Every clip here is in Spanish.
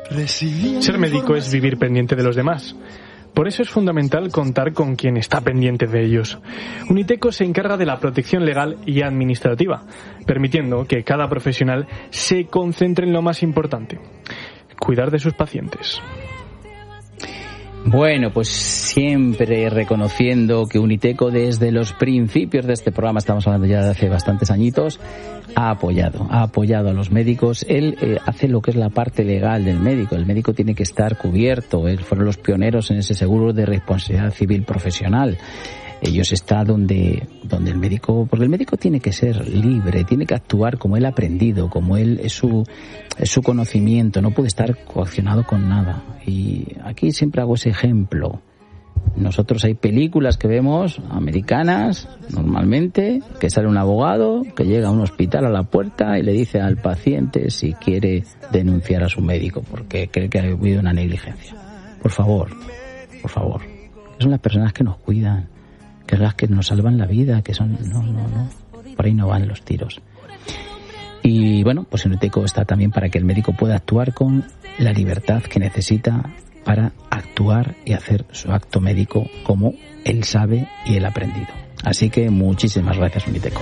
Ser médico es vivir pendiente de los demás. Por eso es fundamental contar con quien está pendiente de ellos. Uniteco se encarga de la protección legal y administrativa, permitiendo que cada profesional se concentre en lo más importante: cuidar de sus pacientes. Bueno, pues siempre reconociendo que Uniteco desde los principios de este programa, estamos hablando ya de hace bastantes añitos, ha apoyado a los médicos. Él hace lo que es la parte legal del médico. El médico tiene que estar cubierto. Fueron los pioneros en ese seguro de responsabilidad civil profesional. Ellos están donde el médico, porque el médico tiene que ser libre, tiene que actuar como él ha aprendido, como él es su conocimiento, no puede estar coaccionado con nada. Y aquí siempre hago ese ejemplo. Nosotros hay películas que vemos, americanas, normalmente, que sale un abogado que llega a un hospital a la puerta y le dice al paciente si quiere denunciar a su médico porque cree que ha habido una negligencia. Por favor. Son las personas que nos cuidan, que son las que nos salvan la vida, que son... No. Por ahí no van los tiros. Y bueno, pues Uniteco está también para que el médico pueda actuar con la libertad que necesita para actuar y hacer su acto médico como él sabe y él ha aprendido. Así que muchísimas gracias, Uniteco.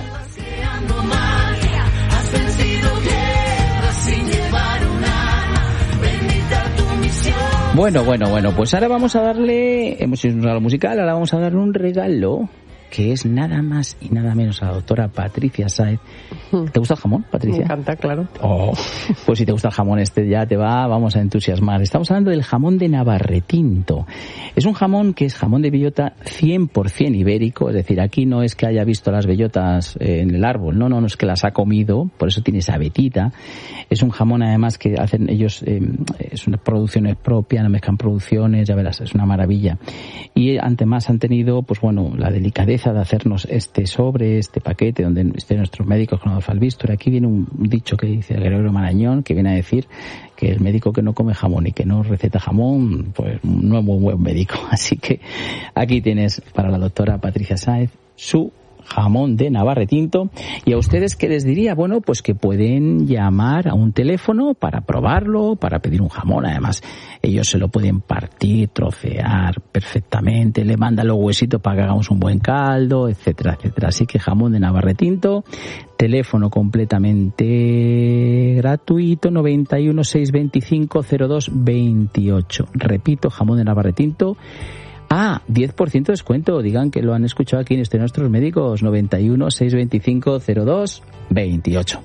Bueno, pues ahora vamos a darle, hemos hecho un regalo musical, ahora vamos a darle un regalo que es nada más y nada menos a la doctora Patricia Sáez. ¿Te gusta el jamón, Patricia? Me encanta, claro. Pues si te gusta el jamón ya vamos a entusiasmar. Estamos hablando del jamón de Navarretinto. Es un jamón que es jamón de bellota 100% ibérico, es decir, aquí no es que haya visto las bellotas en el árbol, no es que las ha comido, por eso tiene esa vetita. Es un jamón además que hacen ellos, es una producción propia, no mezclan producciones, ya verás, es una maravilla. Y además han tenido, pues bueno, la delicadeza de hacernos este paquete donde estén nuestros médicos con Adolfo Albistur. Aquí viene un dicho que dice el Gregorio Marañón, que viene a decir que el médico que no come jamón y que no receta jamón, pues no es muy buen médico. Así que aquí tienes para la doctora Patricia Sáez su jamón de Navarretinto. Y a ustedes, ¿qué les diría? Bueno, pues que pueden llamar a un teléfono para probarlo, para pedir un jamón. Además, ellos se lo pueden partir, trocear perfectamente, le mandan los huesitos para que hagamos un buen caldo, etcétera. Así que jamón de Navarretinto, teléfono completamente gratuito, 91 625 02 28. Repito, jamón de Navarretinto. 10% de descuento. Digan que lo han escuchado aquí en nuestros médicos. 91 625 02 28.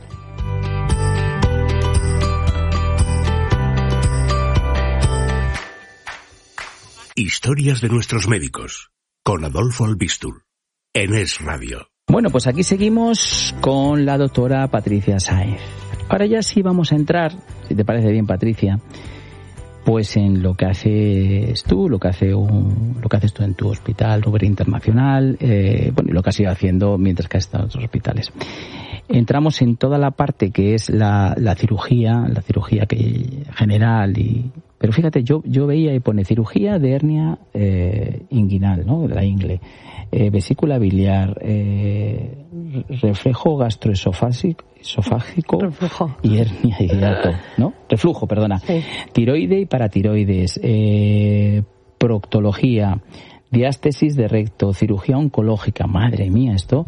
Historias de nuestros médicos con Adolfo Albistur en Es Radio. Bueno, pues aquí seguimos con la doctora Patricia Sáez. Ahora ya sí vamos a entrar, si te parece bien, Patricia, pues en lo que haces tú, lo que haces tú en tu hospital Ruber Internacional, y lo que has ido haciendo mientras que has estado en otros hospitales. Entramos en toda la parte que es la cirugía que general pero fíjate, yo veía y pone cirugía de hernia inguinal, ¿no? De la ingle, vesícula biliar, reflejo gastroesofágico y hernia de hiato, ¿no? Reflujo, perdona. Sí. Tiroide y paratiroides, proctología, diástesis de recto, cirugía oncológica. Madre mía, esto.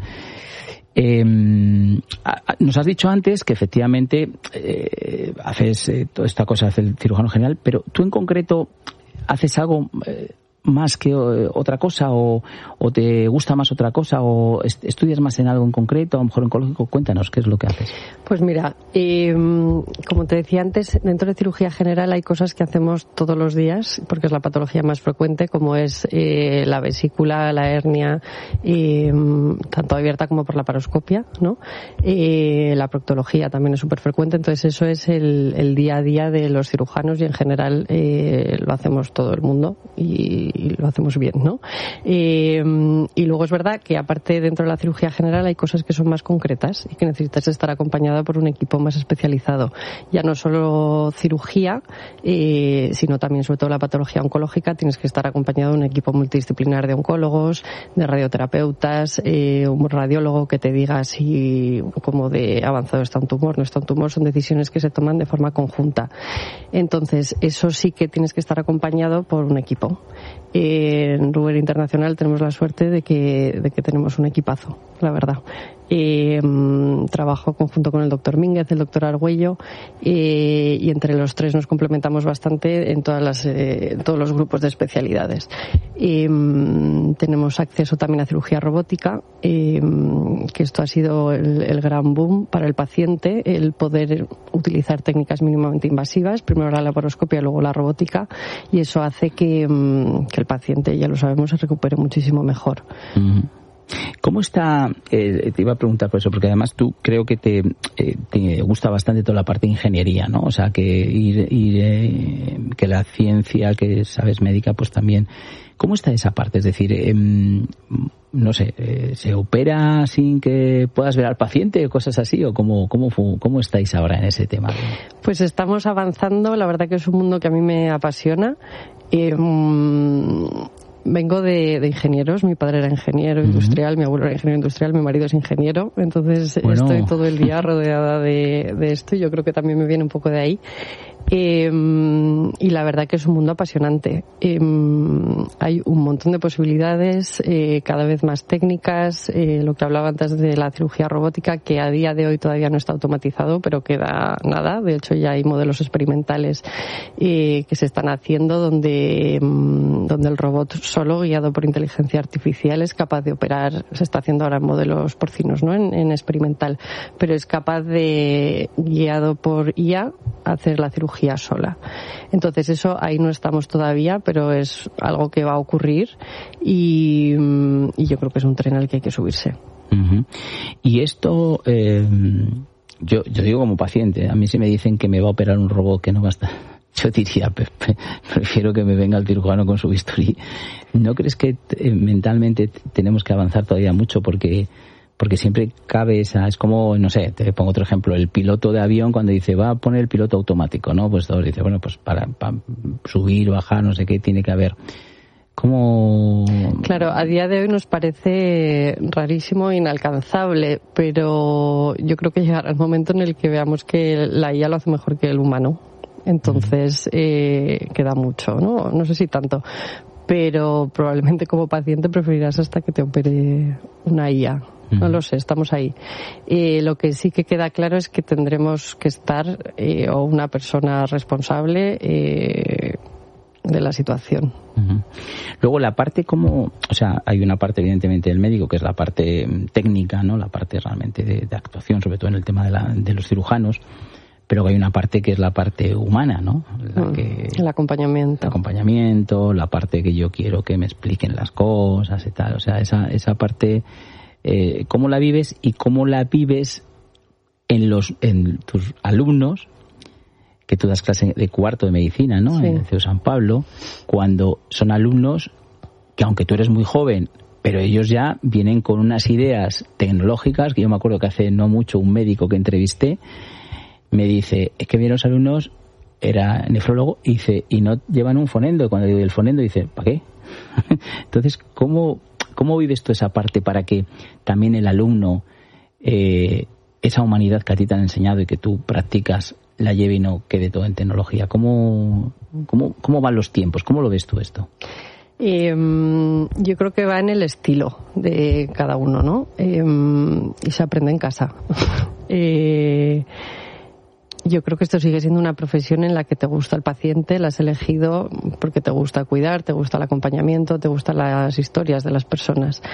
Nos has dicho antes que efectivamente haces toda esta cosa, hace el cirujano general, pero tú en concreto haces algo más que otra cosa o te gusta más otra cosa o estudias más en algo en concreto, a lo mejor oncológico. Cuéntanos, ¿qué es lo que haces? Pues mira, como te decía antes, dentro de cirugía general hay cosas que hacemos todos los días porque es la patología más frecuente, como es la vesícula, la hernia, tanto abierta como por la paroscopia, ¿no? La proctología también es súper frecuente, entonces eso es el día a día de los cirujanos y en general lo hacemos todo el mundo y y lo hacemos bien, ¿no? Y luego es verdad que aparte dentro de la cirugía general hay cosas que son más concretas y que necesitas estar acompañada por un equipo más especializado. Ya no solo cirugía, sino también sobre todo la patología oncológica, tienes que estar acompañado de un equipo multidisciplinar de oncólogos, de radioterapeutas, un radiólogo que te diga si cómo de avanzado está un tumor, no está un tumor, son decisiones que se toman de forma conjunta. Entonces, eso sí que tienes que estar acompañado por un equipo. En Ruber Internacional tenemos la suerte de que tenemos un equipazo, la verdad. Trabajo conjunto con el doctor Mínguez, el doctor Argüello, y entre los tres nos complementamos bastante en todos los grupos de especialidades. Tenemos acceso también a cirugía robótica, que esto ha sido el gran boom para el paciente, el poder utilizar técnicas mínimamente invasivas, primero la laparoscopia, luego la robótica, y eso hace que el paciente, ya lo sabemos, se recupere muchísimo mejor. Uh-huh. ¿Cómo está? Te iba a preguntar por eso, porque además tú creo que te gusta bastante toda la parte de ingeniería, ¿no? O sea, que que la ciencia, que sabes médica, pues también. ¿Cómo está esa parte? Es decir, no sé, ¿se opera sin que puedas ver al paciente o cosas así? ¿O cómo estáis ahora en ese tema? Pues estamos avanzando, la verdad que es un mundo que a mí me apasiona. Vengo de ingenieros, mi padre era ingeniero industrial, mi abuelo era ingeniero industrial, mi marido es ingeniero, entonces estoy todo el día rodeada de esto y yo creo que también me viene un poco de ahí. Y la verdad que es un mundo apasionante. Hay un montón de posibilidades, cada vez más técnicas, lo que hablaba antes de la cirugía robótica, que a día de hoy todavía no está automatizado, pero queda nada. De hecho, ya hay modelos experimentales que se están haciendo donde el robot solo, guiado por inteligencia artificial, es capaz de operar. Se está haciendo ahora en modelos porcinos, ¿no? En experimental, pero es capaz de, guiado por IA, hacer la cirugía sola. Entonces eso ahí no estamos todavía, pero es algo que va a ocurrir y yo creo que es un tren al que hay que subirse. Uh-huh. Y esto, yo digo como paciente, a mí si me dicen que me va a operar un robot que no va a estar, yo diría, prefiero que me venga el cirujano con su bisturí. ¿No crees que mentalmente tenemos que avanzar todavía mucho? Porque siempre cabe esa, es como, no sé, te pongo otro ejemplo, el piloto de avión cuando dice va a poner el piloto automático, ¿no? Pues todos dicen, bueno, pues para subir, bajar, no sé qué, tiene que haber. ¿Cómo? Claro, a día de hoy nos parece rarísimo e inalcanzable, pero yo creo que llegará el momento en el que veamos que la IA lo hace mejor que el humano. Entonces, queda mucho, ¿no? No sé si tanto, pero probablemente como paciente preferirás hasta que te opere una IA. No lo sé, estamos ahí. Lo que sí que queda claro es que tendremos que estar, o una persona responsable de la situación. Uh-huh. Luego la parte o sea, hay una parte evidentemente del médico que es la parte técnica, ¿no? La parte realmente de actuación, sobre todo en el tema de los cirujanos, pero hay una parte que es la parte humana, ¿no? El acompañamiento. El acompañamiento, la parte que yo quiero que me expliquen las cosas y tal. O sea, esa parte, ¿cómo la vives y cómo la vives en tus alumnos? Que tú das clase de cuarto de medicina, ¿no? Sí. En el CEU San Pablo, cuando son alumnos que, aunque tú eres muy joven, pero ellos ya vienen con unas ideas tecnológicas, que yo me acuerdo que hace no mucho un médico que entrevisté me dice, es que vienen los alumnos, era nefrólogo, y dice, y no llevan un fonendo. Cuando digo el fonendo, dice, ¿para qué? Entonces, ¿cómo vives tú esa parte para que también el alumno, esa humanidad que a ti te han enseñado y que tú practicas, la lleve y no quede todo en tecnología? ¿Cómo van los tiempos? ¿Cómo lo ves tú esto? Yo creo que va en el estilo de cada uno, ¿no? Y se aprende en casa. Yo creo que esto sigue siendo una profesión en la que te gusta el paciente, la has elegido porque te gusta cuidar, te gusta el acompañamiento, te gustan las historias de las personas.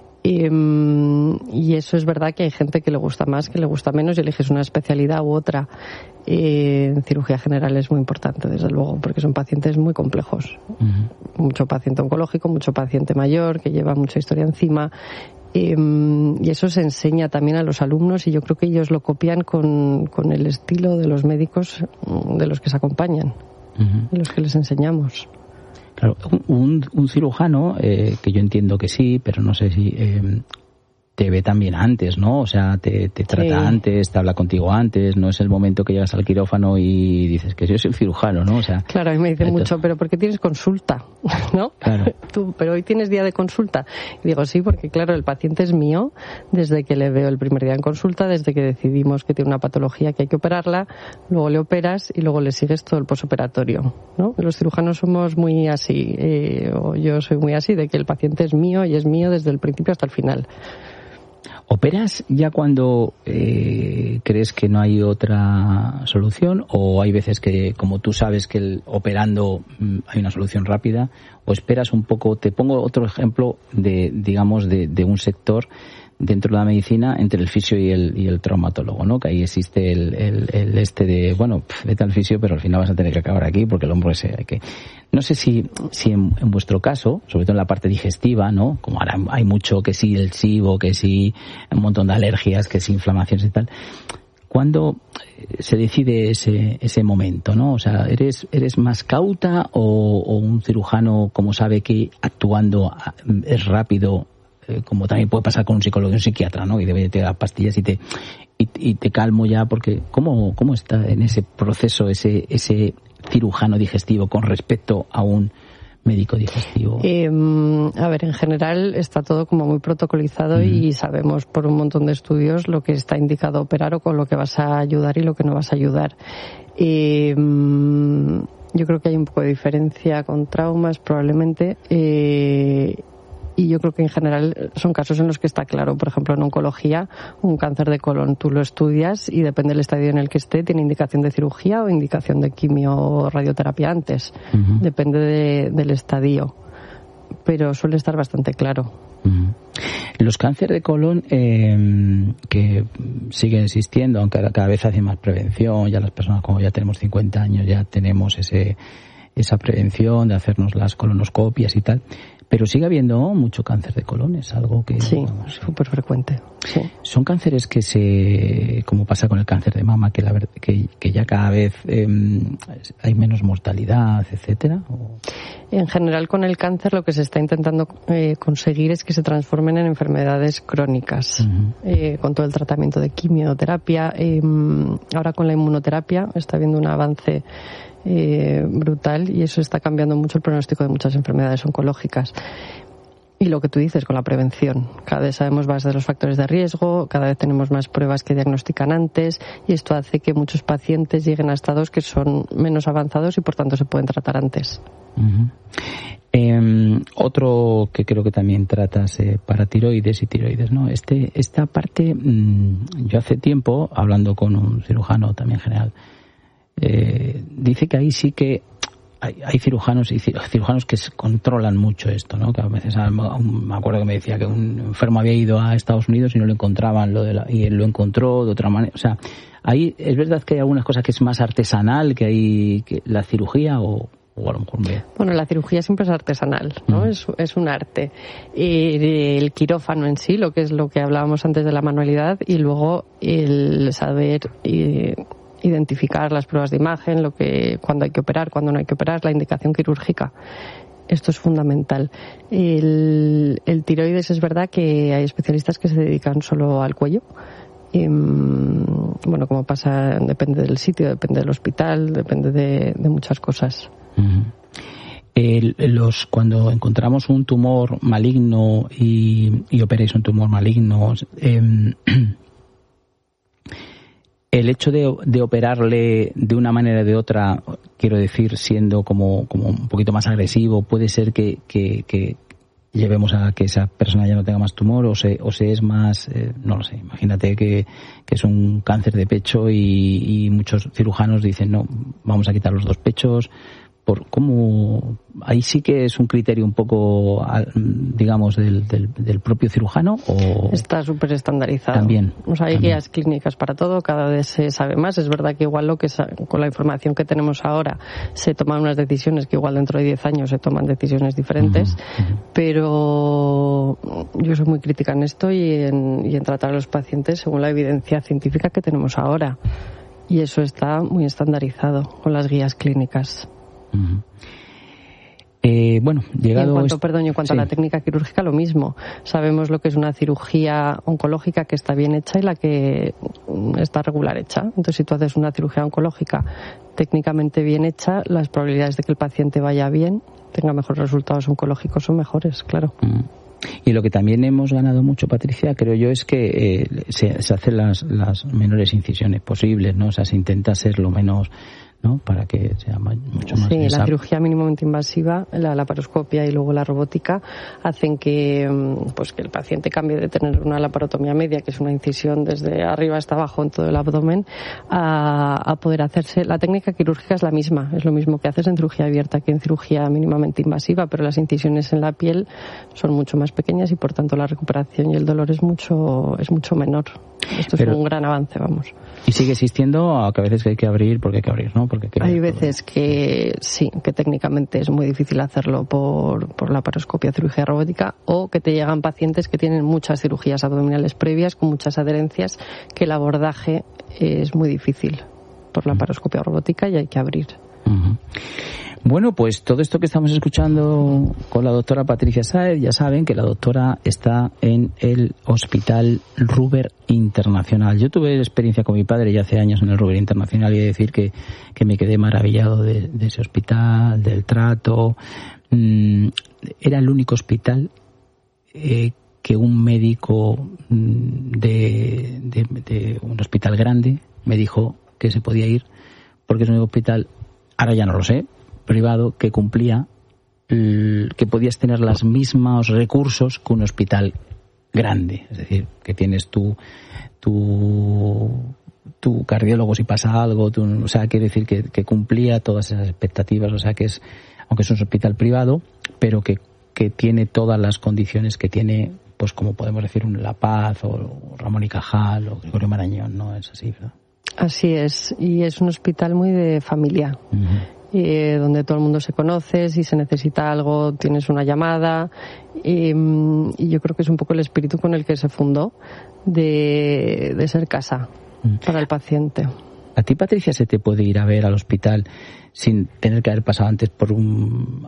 Y eso es verdad que hay gente que le gusta más, que le gusta menos y eliges una especialidad u otra. En cirugía general es muy importante, desde luego, porque son pacientes muy complejos. Uh-huh. Mucho paciente oncológico, mucho paciente mayor que lleva mucha historia encima. Y eso se enseña también a los alumnos y yo creo que ellos lo copian con el estilo de los médicos de los que se acompañan, uh-huh, de los que les enseñamos. Claro, un cirujano, que yo entiendo que sí, pero no sé si te ve también antes, ¿no? O sea, te trata antes, te habla contigo antes, no es el momento que llegas al quirófano y dices que yo soy el cirujano, ¿no? O sea, claro, a mí me dicen mucho, pero ¿por qué tienes consulta? ¿No? Claro. Tú, pero hoy tienes día de consulta. Y digo, sí, porque claro, el paciente es mío desde que le veo el primer día en consulta, desde que decidimos que tiene una patología que hay que operarla, luego le operas y luego le sigues todo el posoperatorio, ¿no? Los cirujanos somos muy así, o yo soy muy así, de que el paciente es mío y es mío desde el principio hasta el final. ¿Operas ya cuando crees que no hay otra solución, o hay veces que, como tú sabes que operando hay una solución rápida, o esperas un poco? Te pongo otro ejemplo de un sector dentro de la medicina entre el fisio y el traumatólogo, ¿no? Que ahí existe vete al fisio, pero al final vas a tener que acabar aquí porque el hombro ese hay que... No sé si en vuestro caso, sobre todo en la parte digestiva, ¿no? Como ahora hay mucho que sí el SIBO, que sí un montón de alergias, que sí inflamaciones y tal. ¿Cuándo se decide ese momento, no? O sea, ¿eres más cauta o un cirujano, como sabe que actuando es rápido, como también puede pasar con un psicólogo y un psiquiatra, ¿no? Y debe te dar pastillas y te calmo ya, porque ¿cómo está en ese proceso ese cirujano digestivo con respecto a un médico digestivo? A ver, en general está todo como muy protocolizado y sabemos por un montón de estudios lo que está indicado operar o con lo que vas a ayudar y lo que no vas a ayudar. Yo creo que hay un poco de diferencia con traumas probablemente. Y yo creo que en general son casos en los que está claro. Por ejemplo, en oncología, un cáncer de colon, tú lo estudias y depende del estadio en el que esté, tiene indicación de cirugía o indicación de quimio o radioterapia antes. Depende del estadio. Pero suele estar bastante claro. Los cánceres de colon que siguen existiendo, aunque cada vez hace más prevención, ya las personas, como ya tenemos 50 años, ya tenemos esa prevención de hacernos las colonoscopias y tal. Pero sigue habiendo mucho cáncer de colon, es algo que... Sí, súper frecuente. Sí. Son cánceres que como pasa con el cáncer de mama, que ya cada vez hay menos mortalidad, etcétera. En general, con el cáncer lo que se está intentando conseguir es que se transformen en enfermedades crónicas, con todo el tratamiento de quimioterapia. Ahora con la inmunoterapia está habiendo un avance brutal y eso está cambiando mucho el pronóstico de muchas enfermedades oncológicas. Y lo que tú dices con la prevención, cada vez sabemos más de los factores de riesgo, cada vez tenemos más pruebas que diagnostican antes y esto hace que muchos pacientes lleguen a estados que son menos avanzados y por tanto se pueden tratar antes. Otro que creo que también tratas para tiroides y tiroides, ¿no? Esta parte, yo hace tiempo, hablando con un cirujano también general, dice que ahí sí que hay cirujanos que controlan mucho esto, ¿no? Que a veces me acuerdo que me decía que un enfermo había ido a Estados Unidos y no lo encontraban, y él lo encontró de otra manera. O sea, ahí es verdad que hay algunas cosas que es más artesanal que la cirugía o a lo mejor Bueno, la cirugía siempre es artesanal, ¿no? Es un arte. El quirófano en sí, lo que hablábamos antes de la manualidad, y luego el saber identificar las pruebas de imagen, cuando hay que operar, cuando no hay que operar, la indicación quirúrgica. Esto es fundamental. El tiroides es verdad que hay especialistas que se dedican solo al cuello. Bueno, como pasa, depende del sitio, depende del hospital, depende de muchas cosas. Cuando encontramos un tumor maligno y operáis un tumor maligno, el hecho de operarle de una manera o de otra, quiero decir, siendo como un poquito más agresivo, puede ser que llevemos a que esa persona ya no tenga más tumor o se es más, no lo sé, imagínate que es un cáncer de pecho y muchos cirujanos dicen no, vamos a quitar los dos pechos. ¿Cómo? Ahí sí que es un criterio un poco, digamos, del propio cirujano, ¿o? Está súper estandarizado. También. O sea, hay guías clínicas para todo, cada vez se sabe más. Es verdad que igual con la información que tenemos ahora se toman unas decisiones que igual dentro de 10 años se toman decisiones diferentes, pero yo soy muy crítica en esto y en tratar a los pacientes según la evidencia científica que tenemos ahora. Y eso está muy estandarizado con las guías clínicas. Bueno, llegado... En cuanto a la técnica quirúrgica, lo mismo. Sabemos lo que es una cirugía oncológica que está bien hecha y la que está regular hecha. Entonces, si tú haces una cirugía oncológica técnicamente bien hecha, las probabilidades de que el paciente vaya bien, tenga mejores resultados oncológicos son mejores, claro. Y lo que también hemos ganado mucho, Patricia, creo yo, es que se hacen las menores incisiones posibles, ¿no? O sea, se intenta ser lo menos, ¿no? Para que sea mucho más... Sí, la cirugía mínimamente invasiva, la laparoscopia y luego la robótica hacen que el paciente cambie de tener una laparotomía media, que es una incisión desde arriba hasta abajo en todo el abdomen, a poder hacerse... La técnica quirúrgica es la misma, es lo mismo que haces en cirugía abierta que en cirugía mínimamente invasiva, pero las incisiones en la piel son mucho más pequeñas y por tanto la recuperación y el dolor es mucho menor. Esto es un gran avance, vamos. Y sigue existiendo que a veces hay que abrir porque hay que abrir, ¿no? Hay veces que sí, que técnicamente es muy difícil hacerlo por laparoscopia, cirugía robótica, o que te llegan pacientes que tienen muchas cirugías abdominales previas con muchas adherencias, que el abordaje es muy difícil por laparoscopia robótica y hay que abrir. Bueno, pues todo esto que estamos escuchando con la doctora Patricia Sáez, ya saben que la doctora está en el Hospital Ruber Internacional. Yo tuve experiencia con mi padre ya hace años en el Ruber Internacional y he de decir que me quedé maravillado de ese hospital, del trato. Era el único hospital que un médico de un hospital grande me dijo que se podía ir porque es un hospital, ahora ya no lo sé, privado, que cumplía, que podías tener los mismos recursos que un hospital grande. Es decir, que tienes tu cardiólogo si pasa algo, o sea, quiere decir que cumplía todas esas expectativas. O sea, que es, aunque es un hospital privado, pero que tiene todas las condiciones que tiene, pues como podemos decir, un La Paz o Ramón y Cajal o Gregorio Marañón, ¿no? Es así, ¿verdad? Así es, y es un hospital muy de familia. Donde todo el mundo se conoce, si se necesita algo tienes una llamada, y yo creo que es un poco el espíritu con el que se fundó, de ser casa para el paciente. ¿A ti, Patricia, se te puede ir a ver al hospital sin tener que haber pasado antes por un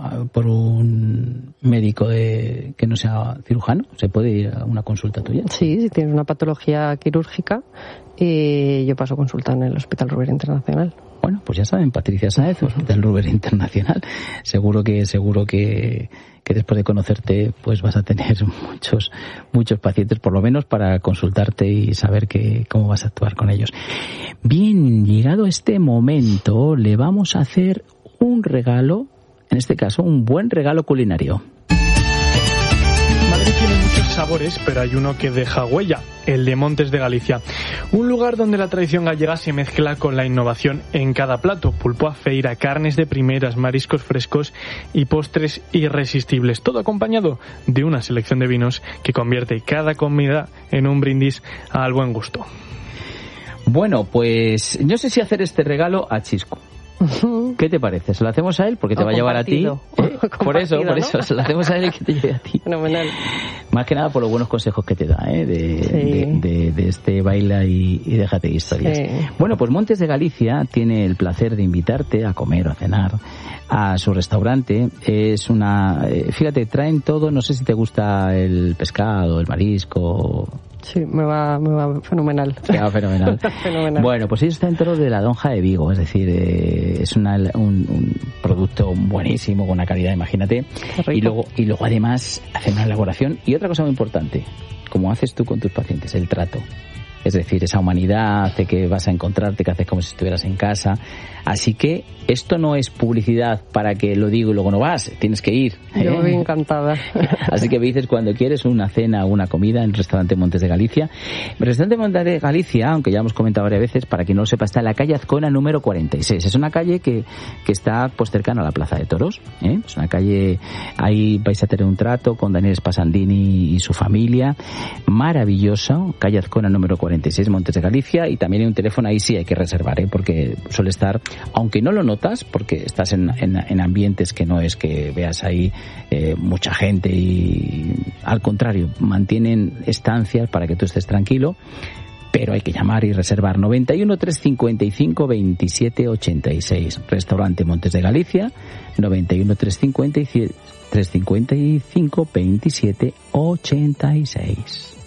médico que no sea cirujano? ¿Se puede ir a una consulta tuya? Sí, si tienes una patología quirúrgica, yo paso consulta en el Hospital Ruber Internacional. Bueno, pues ya saben, Patricia Sáez, Hospital Ruber Internacional. Seguro que después de conocerte, pues vas a tener muchos pacientes, por lo menos para consultarte y saber cómo vas a actuar con ellos. Bien, llegado este momento, le vamos a hacer un regalo, en este caso, un buen regalo culinario. Madrid tiene muchos sabores, pero hay uno que deja huella, el de Montes de Galicia. Un lugar donde la tradición gallega se mezcla con la innovación en cada plato. Pulpo a feira, carnes de primeras, mariscos frescos y postres irresistibles. Todo acompañado de una selección de vinos que convierte cada comida en un brindis al buen gusto. Bueno, pues no sé si hacer este regalo a Chisco. ¿Qué te parece? ¿Se lo hacemos a él? Porque te va a llevar a ti. Por eso, ¿no? Se lo hacemos a él y que te lleve a ti. Fenomenal. Más que nada por los buenos consejos que te da, de este baila y déjate historias. Sí. Bueno, pues Montes de Galicia tiene el placer de invitarte a comer o a cenar a su restaurante. Es fíjate, traen todo, no sé si te gusta el pescado, el marisco. Sí, me va fenomenal. Me va fenomenal. Fenomenal. Bueno, pues ellos están dentro de la Donja de Vigo, es decir, es un producto buenísimo, con una calidad, imagínate. Y luego además hacen una elaboración. Y otra cosa muy importante, como haces tú con tus pacientes, el trato. Es decir, esa humanidad hace que vas a encontrarte, que haces como si estuvieras en casa. Así que esto no es publicidad para que lo digo y luego no vas, tienes que ir. Yo voy encantada. Así que me dices cuando quieres una cena o una comida en el restaurante Montes de Galicia. El restaurante Montes de Galicia, aunque ya hemos comentado varias veces, para quien no lo sepa, está en la calle Azcona número 46. Es una calle que está pues cercana a la Plaza de Toros. Es una calle, ahí vais a tener un trato con Daniel Spasandini y su familia. Maravilloso, calle Azcona número 46, Montes de Galicia, y también hay un teléfono, ahí sí hay que reservar, porque suele estar, aunque no lo notas, porque estás en ambientes que no es que veas ahí mucha gente, y al contrario, mantienen estancias para que tú estés tranquilo, pero hay que llamar y reservar. 91 355 27 86. Restaurante Montes de Galicia, 91 355 27 86.